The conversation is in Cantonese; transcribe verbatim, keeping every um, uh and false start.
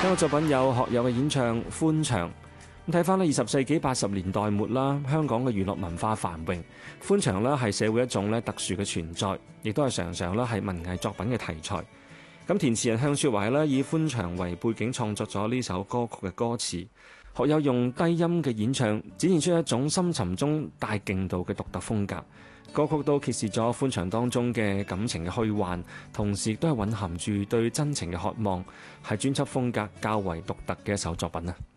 聽過作品有學友嘅演唱《歡場》。咁睇翻咧，二十世紀八十年代末啦，香港嘅娛樂文化繁榮，歡場咧係社會一種咧特殊嘅存在，亦都係常常咧係文藝作品嘅題材。咁填詞人向雪懷咧以歡場為背景創作咗呢首歌曲嘅歌詞，學友用低音嘅演唱，展現出一種深沉中帶勁度嘅獨特風格。歌曲都揭示咗歡場當中嘅感情嘅虛幻，同時亦都係蘊含住對真情嘅渴望，係專輯風格較為獨特嘅一首作品啊！